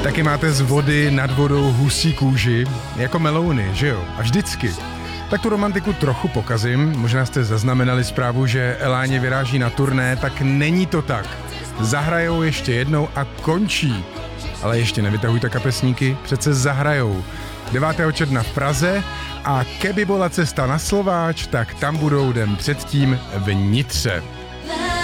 Taky máte z vody nad vodou husí kůži, jako melouny, že jo? A vždycky. Tak tu romantiku trochu pokazím, možná jste zaznamenali zprávu, že Eláně vyráží na turné, tak není to tak. Zahrajou ještě jednou a končí. Ale ještě nevytahujte kapesníky, přece zahrajou. 9. června v Praze a keby byla cesta na Slováč, tak tam budou den předtím v Nitře.